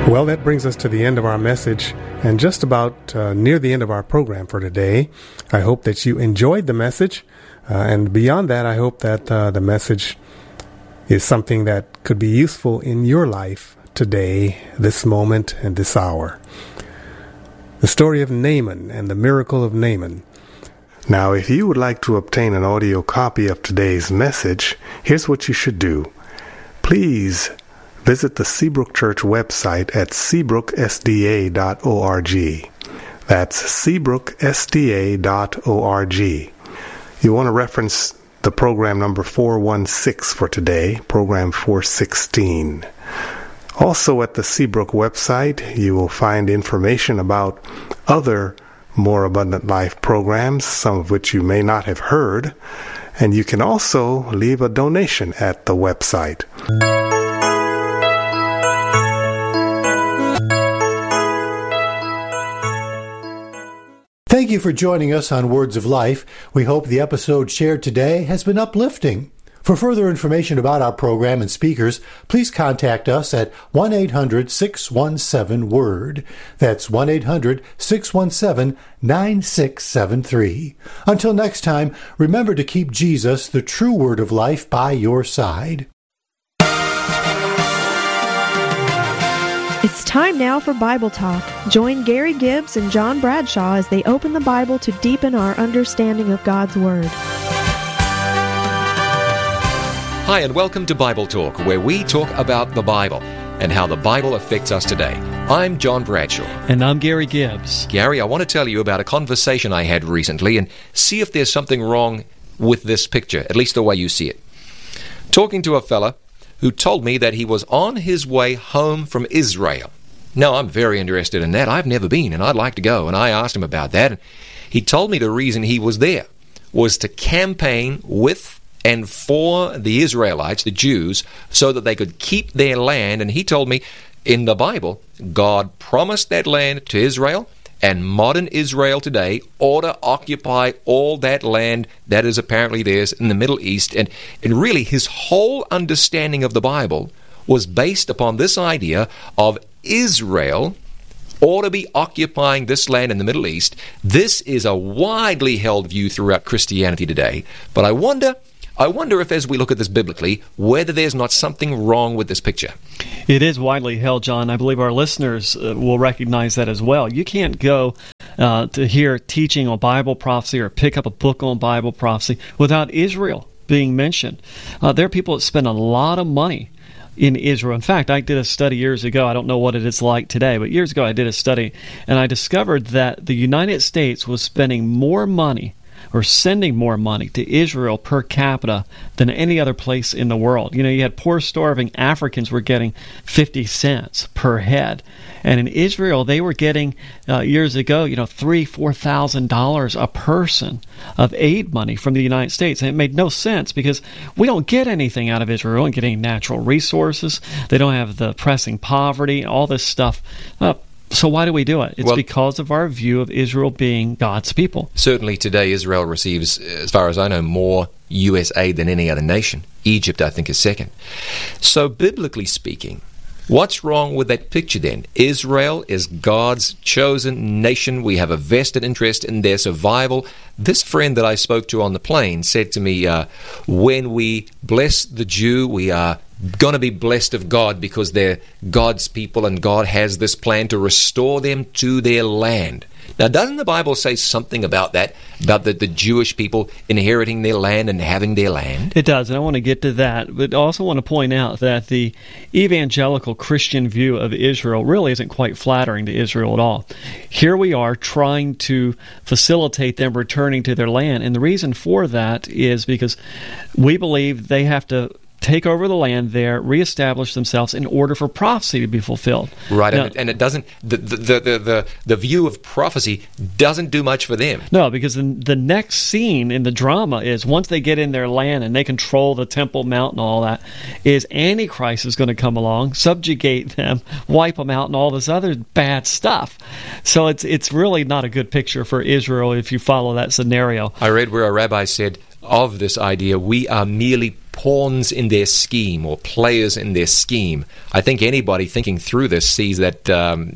Well, that brings us to the end of our message and just about near the end of our program for today. I hope that you enjoyed the message. And beyond that, I hope that the message is something that could be useful in your life today, this moment, and this hour. The story of Naaman and the miracle of Naaman. Now, if you would like to obtain an audio copy of today's message, here's what you should do. Please visit the Seabrook Church website at seabrooksda.org. That's seabrooksda.org. You want to reference the program number 416 for today, program 416. Also at the Seabrook website, you will find information about other More Abundant Life programs, some of which you may not have heard, and you can also leave a donation at the website. Thank you for joining us on Words of Life. We hope the episode shared today has been uplifting. For further information about our program and speakers, please contact us at 1-800-617-WORD. That's 1-800-617-9673. Until next time, remember to keep Jesus, the true Word of Life, by your side. It's time now for Bible Talk. Join Gary Gibbs and John Bradshaw as they open the Bible to deepen our understanding of God's Word. Hi, and welcome to Bible Talk, where we talk about the Bible and how the Bible affects us today. I'm John Bradshaw. And I'm Gary Gibbs. Gary, I want to tell you about a conversation I had recently and see if there's something wrong with this picture, at least the way you see it. Talking to a fella who told me that he was on his way home from Israel. Now, I'm very interested in that. I've never been, and I'd like to go. And I asked him about that. And he told me the reason he was there was to campaign with and for the Israelites, the Jews, so that they could keep their land. And he told me in the Bible, God promised that land to Israel, and modern Israel today ought to occupy all that land that is apparently theirs in the Middle East. And really, his whole understanding of the Bible was based upon this idea of Israel ought to be occupying this land in the Middle East. This is a widely held view throughout Christianity today. But I wonder if, as we look at this biblically, whether there's not something wrong with this picture. It is widely held, John. I believe our listeners will recognize that as well. You can't go to hear teaching on Bible prophecy or pick up a book on Bible prophecy without Israel being mentioned. There are people that spend a lot of money in Israel. In fact, I did a study years ago. I don't know what it is like today, but years ago I did a study, and I discovered that the United States was spending more money or sending more money to Israel per capita than any other place in the world. You know, you had poor, starving Africans were getting 50 cents per head. And in Israel, they were getting, years ago, $3,000, $4,000 a person of aid money from the United States. And it made no sense because we don't get anything out of Israel. We don't get any natural resources. They don't have the pressing poverty, all this stuff. So why do we do it? It's because of our view of Israel being God's people. Certainly today Israel receives, as far as I know, more U.S. aid than any other nation. Egypt, I think, is second. So biblically speaking, what's wrong with that picture then? Israel is God's chosen nation. We have a vested interest in their survival. This friend that I spoke to on the plane said to me, when we bless the Jew, we are going to be blessed of God because they're God's people and God has this plan to restore them to their land. Now, doesn't the Bible say something about that, about the Jewish people inheriting their land and having their land? It does, and I want to get to that, but I also want to point out that the evangelical Christian view of Israel really isn't quite flattering to Israel at all. Here we are trying to facilitate them returning to their land, and the reason for that is because we believe they have to take over the land there, reestablish themselves in order for prophecy to be fulfilled. Right, now, and it doesn't, the view of prophecy doesn't do much for them. No, because the next scene in the drama is once they get in their land and they control the Temple Mount and all that, is Antichrist is going to come along, subjugate them, wipe them out, and all this other bad stuff. So it's really not a good picture for Israel if you follow that scenario. I read where a rabbi said of this idea, we are merely pawns in their scheme or players in their scheme. I think anybody thinking through this sees that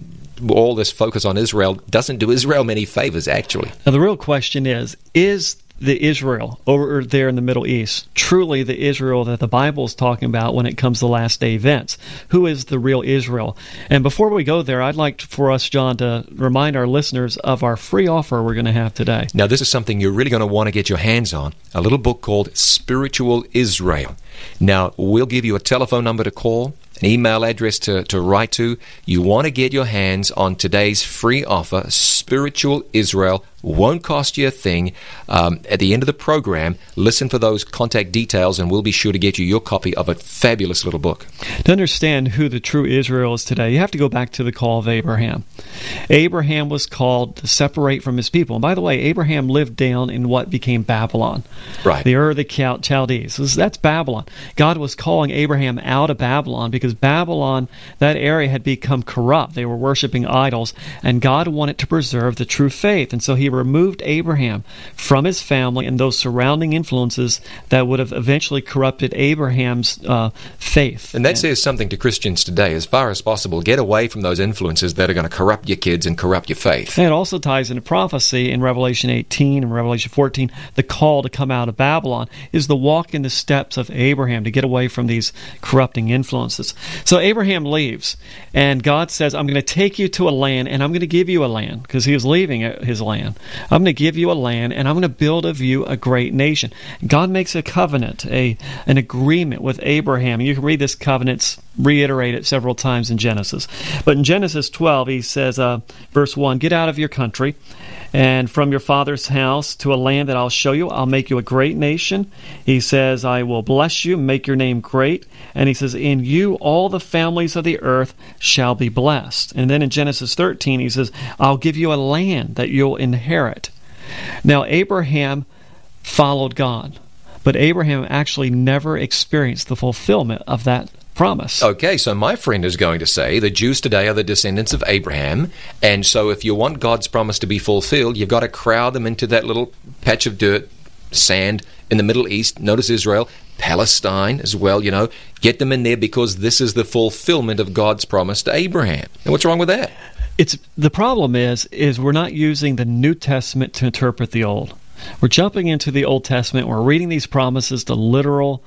all this focus on Israel doesn't do Israel many favors, actually. Now, the real question is the Israel over there in the Middle East truly the Israel that the Bible is talking about when it comes to last day events? Who is the real Israel? And before we go there, I'd like for us, John, to remind our listeners of our free offer we're going to have today. Now, this is something you're really going to want to get your hands on, a little book called Spiritual Israel. Now, we'll give you a telephone number to call, an email address to write to. You want to get your hands on today's free offer, Spiritual Israel. Won't cost you a thing. At the end of the program, listen for those contact details, and we'll be sure to get you your copy of a fabulous little book. To understand who the true Israel is today, you have to go back to the call of Abraham. Abraham was called to separate from his people. And by the way, Abraham lived down in what became Babylon. Right. The Ur of the Chaldees. That's Babylon. God was calling Abraham out of Babylon because Babylon, that area, had become corrupt. They were worshiping idols, and God wanted to preserve the true faith. And so he removed Abraham from his family and those surrounding influences that would have eventually corrupted Abraham's faith. And that says something to Christians today. As far as possible, get away from those influences that are going to corrupt your kids and corrupt your faith. And it also ties into prophecy in Revelation 18 and Revelation 14. The call to come out of Babylon is the walk in the steps of Abraham to get away from these corrupting influences. So Abraham leaves, and God says, I'm going to take you to a land, and I'm going to give you a land, because he was leaving his land. I'm going to give you a land, and I'm going to build of you a great nation. God makes a covenant, an agreement with Abraham. You can read this covenant reiterated several times in Genesis. But in Genesis 12, he says, verse 1, get out of your country and from your father's house to a land that I'll show you. I'll make you a great nation. He says, I will bless you, make your name great. And he says, in you all the families of the earth shall be blessed. And then in Genesis 13, he says, I'll give you a land that you'll inherit. Now, Abraham followed God, but Abraham actually never experienced the fulfillment of that promise. Okay, so my friend is going to say the Jews today are the descendants of Abraham, and so if you want God's promise to be fulfilled, you've got to crowd them into that little patch of dirt, sand in the Middle East. Notice Israel, Palestine as well, get them in there because this is the fulfillment of God's promise to Abraham. And what's wrong with that? The problem is we're not using the New Testament to interpret the Old. We're jumping into the Old Testament. We're reading these promises to literal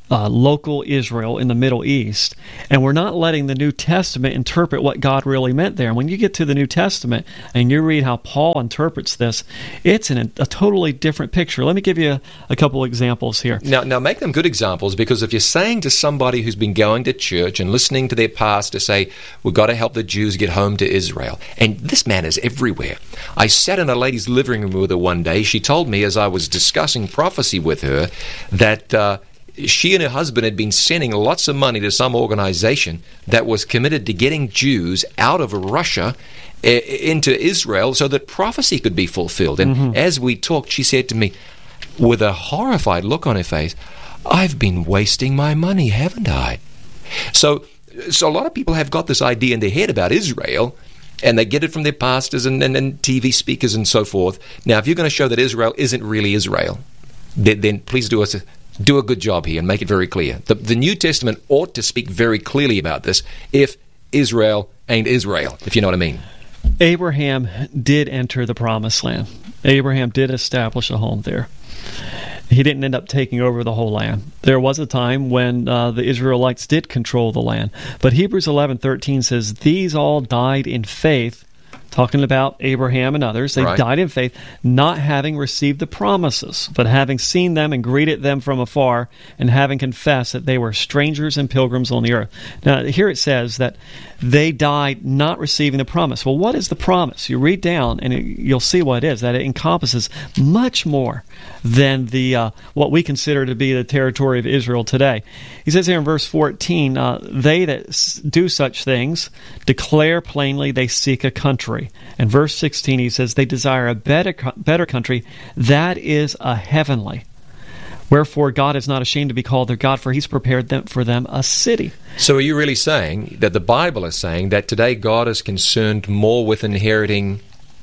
local Israel in the Middle East, and we're not letting the New Testament interpret what God really meant there. And when you get to the New Testament and you read how Paul interprets this, it's in a totally different picture. Let me give you a couple examples here. Now make them good examples, because if you're saying to somebody who's been going to church and listening to their pastor say, we've got to help the Jews get home to Israel, and this man is everywhere. I sat in a lady's living room with her one day. She told me as I was discussing prophecy with her that she and her husband had been sending lots of money to some organization that was committed to getting Jews out of Russia into Israel so that prophecy could be fulfilled. And as we talked, she said to me, with a horrified look on her face, I've been wasting my money, haven't I? So a lot of people have got this idea in their head about Israel, and they get it from their pastors and TV speakers and so forth. Now, if you're going to show that Israel isn't really Israel, then please do a good job here and make it very clear. The New Testament ought to speak very clearly about this if Israel ain't Israel, if you know what I mean. Abraham did enter the Promised Land. Abraham did establish a home there. He didn't end up taking over the whole land. There was a time when the Israelites did control the land. But Hebrews 11:13 says, these all died in faith, talking about Abraham and others. They died in faith, not having received the promises, but having seen them and greeted them from afar, and having confessed that they were strangers and pilgrims on the earth. Now, here it says that they died not receiving the promise. Well, what is the promise? You read down, and you'll see what it is, that it encompasses much more than the what we consider to be the territory of Israel today. He says here in verse 14, they that do such things declare plainly they seek a country. In verse 16, he says, they desire a better country, that is a heavenly. Wherefore God is not ashamed to be called their God, for He's prepared for them a city. So are you really saying that the Bible is saying that today God is concerned more with inheriting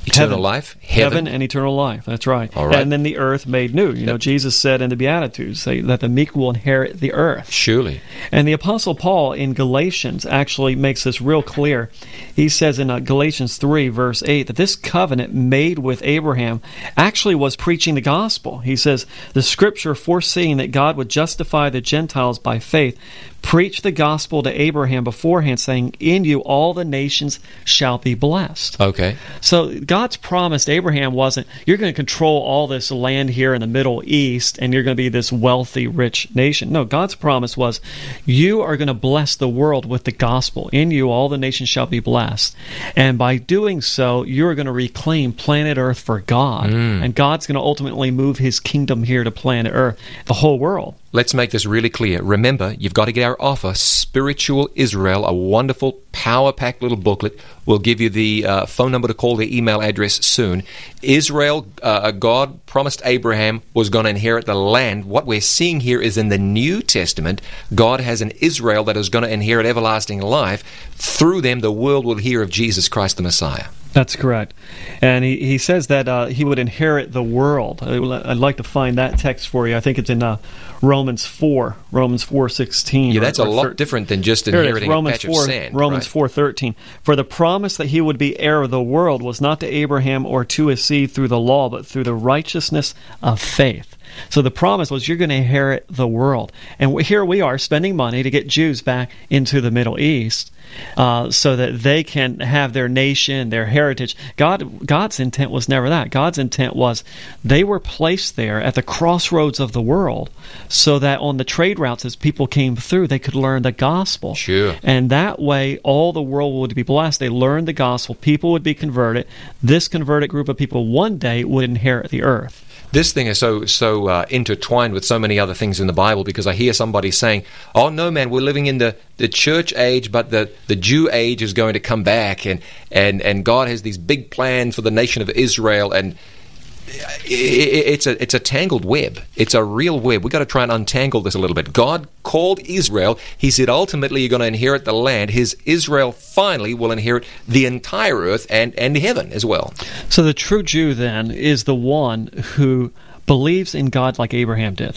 Eternal life? Heaven and eternal life. That's right. All right. And then the earth made new. You know, Jesus said in the Beatitudes that the meek will inherit the earth. Surely. And the Apostle Paul in Galatians actually makes this real clear. He says in Galatians 3, verse 8, that this covenant made with Abraham actually was preaching the gospel. He says, the Scripture, foreseeing that God would justify the Gentiles by faith, preached the gospel to Abraham beforehand, saying, in you all the nations shall be blessed. Okay. So God's promise to Abraham wasn't, you're going to control all this land here in the Middle East and you're going to be this wealthy, rich nation. No, God's promise was, you are going to bless the world with the gospel. In you all the nations shall be blessed. And by doing so, you're going to reclaim planet Earth for God. And God's going to ultimately move His kingdom here to planet Earth, the whole world. Let's make this really clear. Remember, you've got to get our offer, Spiritual Israel, a wonderful, power-packed little booklet. We'll give you the phone number to call, the email address soon. Israel, God promised Abraham was going to inherit the land. What we're seeing here is in the New Testament, God has an Israel that is going to inherit everlasting life. Through them, the world will hear of Jesus Christ the Messiah. That's correct. And he says that he would inherit the world. I'd like to find that text for you. I think it's in Romans 4:16. Yeah, that's a lot different than just inheriting a patch of sand. Romans 4:13. For the promise that he would be heir of the world was not to Abraham or to his seed through the law, but through the righteousness of faith. So the promise was, you're going to inherit the world. And here we are spending money to get Jews back into the Middle East so that they can have their nation, their heritage. God's intent was never that. God's intent was they were placed there at the crossroads of the world so that on the trade routes as people came through, they could learn the gospel. Sure. And that way, all the world would be blessed. They learned the gospel. People would be converted. This converted group of people one day would inherit the earth. This thing is so intertwined with so many other things in the Bible, because I hear somebody saying, oh no man, we're living in the church age, but the Jew age is going to come back, and God has these big plans for the nation of Israel, and it's a tangled web. It's a real web. We've got to try and untangle this a little bit. God called Israel. He said, ultimately, you're going to inherit the land. His Israel finally will inherit the entire earth and heaven as well. So the true Jew, then, is the one who believes in God like Abraham did.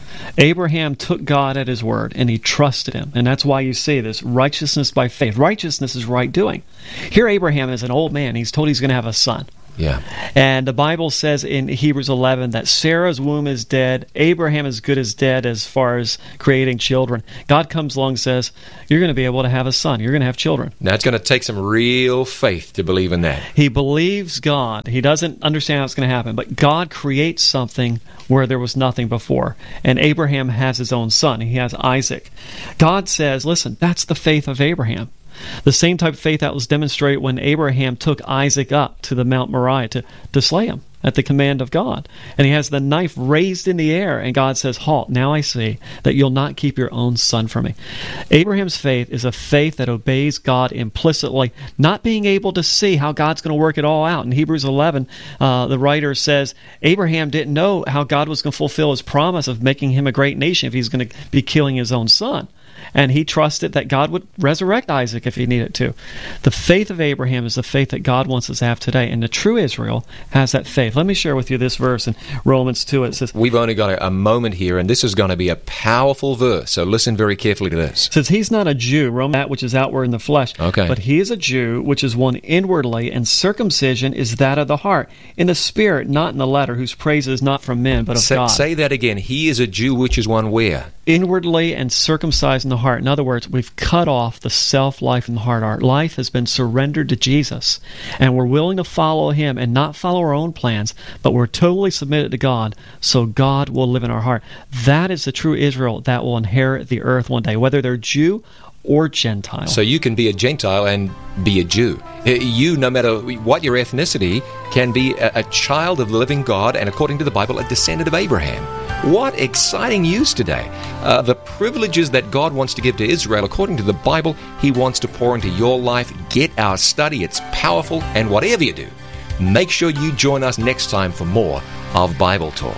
Abraham took God at His word, and he trusted Him. And that's why you see this righteousness by faith. Righteousness is right doing. Here Abraham is an old man. He's told he's going to have a son. Yeah. And the Bible says in Hebrews 11 that Sarah's womb is dead. Abraham is good as dead as far as creating children. God comes along and says, you're going to be able to have a son. You're going to have children. Now, it's going to take some real faith to believe in that. He believes God. He doesn't understand how it's going to happen, but God creates something where there was nothing before. And Abraham has his own son. He has Isaac. God says, listen, that's the faith of Abraham. The same type of faith that was demonstrated when Abraham took Isaac up to the Mount Moriah to slay him at the command of God. And he has the knife raised in the air, and God says, halt, now I see that you'll not keep your own son from me. Abraham's faith is a faith that obeys God implicitly, not being able to see how God's going to work it all out. In Hebrews 11, the writer says, Abraham didn't know how God was going to fulfill His promise of making him a great nation if he's going to be killing his own son. And he trusted that God would resurrect Isaac if He needed to. The faith of Abraham is the faith that God wants us to have today. And the true Israel has that faith. Let me share with you this verse in Romans 2. It says, we've only got a moment here, and this is going to be a powerful verse. So listen very carefully to this. It says, he's not a Jew, that which is outward in the flesh. Okay. But he is a Jew, which is one inwardly, and circumcision is that of the heart, in the spirit, not in the letter, whose praise is not from men, but of God. Say that again. He is a Jew, which is one where? Inwardly and circumcised in the heart. In other words, we've cut off the self-life in the heart. Our life has been surrendered to Jesus, and we're willing to follow Him and not follow our own plans, but we're totally submitted to God, so God will live in our heart. That is the true Israel that will inherit the earth one day, whether they're Jew or Gentile. So you can be a Gentile and be a Jew. You, no matter what your ethnicity, can be a child of the living God, and according to the Bible, a descendant of Abraham. What exciting news today. The privileges that God wants to give to Israel, according to the Bible, He wants to pour into your life. Get our study. It's powerful. And whatever you do, make sure you join us next time for more of Bible Talk.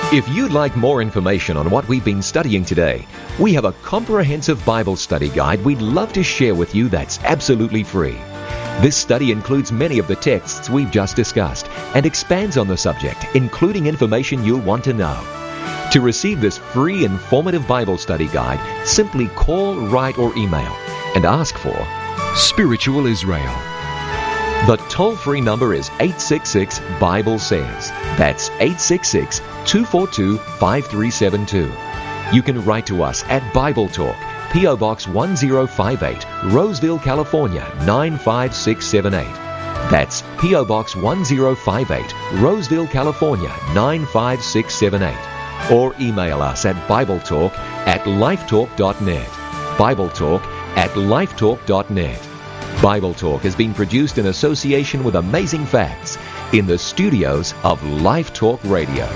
If you'd like more information on what we've been studying today, we have a comprehensive Bible study guide we'd love to share with you that's absolutely free. This study includes many of the texts we've just discussed and expands on the subject, including information you'll want to know. To receive this free, informative Bible study guide, simply call, write, or email and ask for Spiritual Israel. The toll-free number is 866-BIBLE-SAYS. That's 866-242-5372. You can write to us at Bible Talk, P.O. Box 1058, Roseville, California, 95678. That's P.O. Box 1058, Roseville, California, 95678. Or email us at BibleTalk@lifetalk.net. BibleTalk@lifetalk.net. Bible Talk has been produced in association with Amazing Facts in the studios of Life Talk Radio.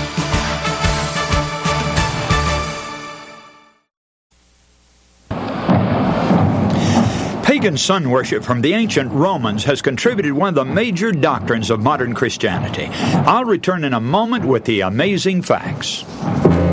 Pagan sun worship from the ancient Romans has contributed one of the major doctrines of modern Christianity. I'll return in a moment with the Amazing Facts.